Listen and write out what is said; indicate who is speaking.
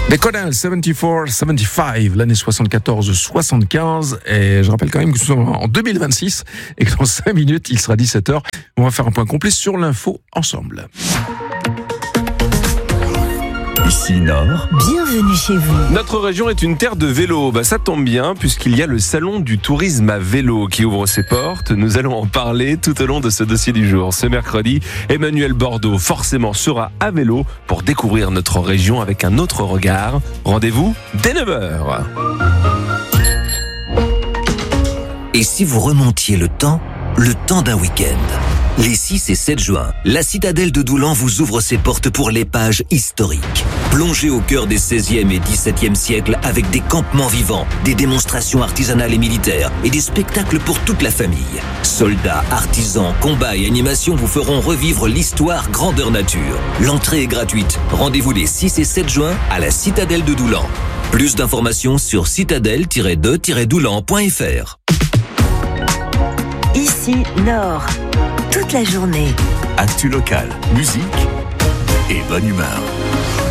Speaker 1: Les Connell 74-75, l'année 74-75, et je rappelle quand même que nous sommes en 2026 et que dans 5 minutes, il sera 17h. On va faire un point complet sur l'info ensemble.
Speaker 2: Ici Nord.
Speaker 3: Bienvenue chez vous.
Speaker 4: Notre région est une terre de vélo. Ça tombe bien puisqu'il y a le salon du tourisme à vélo qui ouvre ses portes. Nous allons en parler tout au long de ce dossier du jour. Ce mercredi, Emmanuel Bordeaux forcément sera à vélo pour découvrir notre région avec un autre regard. Rendez-vous dès 9h.
Speaker 5: Et si vous remontiez le temps d'un week-end? Les 6 et 7 juin, la citadelle de Doulan vous ouvre ses portes pour l'épage historique. Plongez au cœur des 16e et 17e siècles avec des campements vivants, des démonstrations artisanales et militaires et des spectacles pour toute la famille. Soldats, artisans, combats et animations vous feront revivre l'histoire grandeur nature. L'entrée est gratuite. Rendez-vous les 6 et 7 juin à la citadelle de Doulan. Plus d'informations sur citadelle-de-doulan.fr.
Speaker 3: Ici Nord. Toute la journée.
Speaker 2: Actu local, musique et bonne humeur.